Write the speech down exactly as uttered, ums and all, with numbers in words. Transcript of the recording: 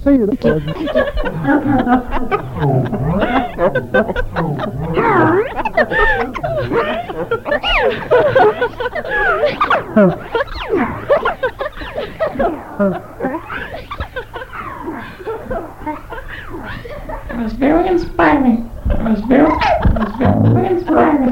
say it. It was very inspiring. It was very, it was very inspiring.